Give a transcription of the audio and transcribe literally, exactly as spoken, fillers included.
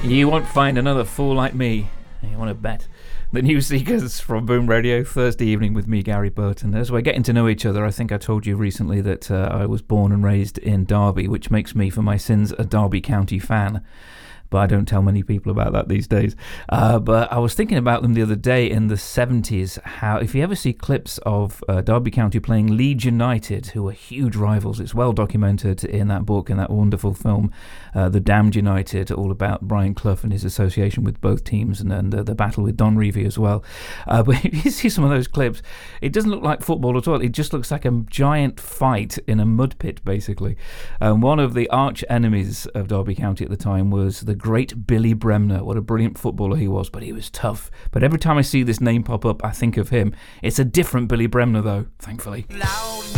You won't find another fool like me. You want to bet? The New Seekers from Boom Radio, Thursday evening with me, Gary Burton. As we're getting to know each other, I think I told you recently that uh, I was born and raised in Derby, which makes me, for my sins, a Derby County fan. But I don't tell many people about that these days. Uh, but I was thinking about them the other day in the seventies, how if you ever see clips of uh, Derby County playing Leeds United, who are huge rivals, it's well documented in that book, in that wonderful film, uh, The Damned United, all about Brian Clough and his association with both teams, and, and uh, the battle with Don Revie as well. Uh, but if you see some of those clips, it doesn't look like football at all. It just looks like a giant fight in a mud pit, basically. Um, one of the arch enemies of Derby County at the time was the great Billy Bremner. What a brilliant footballer he was, but he was tough. But every time I see this name pop up, I think of him. It's a different Billy Bremner, though, thankfully. Loud.